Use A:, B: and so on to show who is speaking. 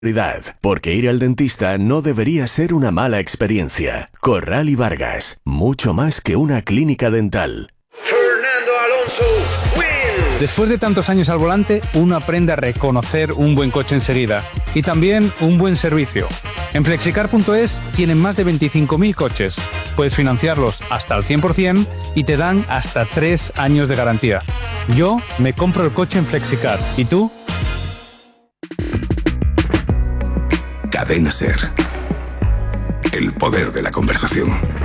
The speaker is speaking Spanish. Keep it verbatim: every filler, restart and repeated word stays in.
A: Porque ir al dentista no debería ser una mala experiencia. Corral y Vargas, mucho más que una clínica dental.
B: Fernando Alonso wins.
C: Después de tantos años al volante, uno aprende a reconocer un buen coche enseguida y también un buen servicio. En Flexicar punto es tienen más de veinticinco mil coches. Puedes financiarlos hasta al cien por ciento y te dan hasta tres años de garantía. Yo me compro el coche en Flexicar. ¿Y tú?
D: Cadena Ser. El poder de la conversación.